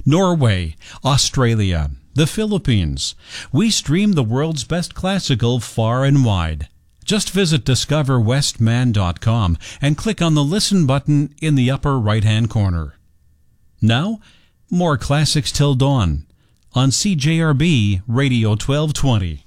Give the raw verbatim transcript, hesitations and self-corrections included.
Norway, Australia, the Philippines. We stream the world's best classical far and wide. Just visit discover westman dot com and click on the Listen button in the upper right-hand corner. Now, more classics till dawn on C J R B Radio twelve twenty.